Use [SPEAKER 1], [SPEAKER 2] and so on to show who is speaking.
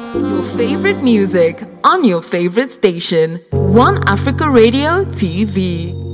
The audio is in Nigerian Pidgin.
[SPEAKER 1] Your favorite music on your favorite station, One Africa Radio TV.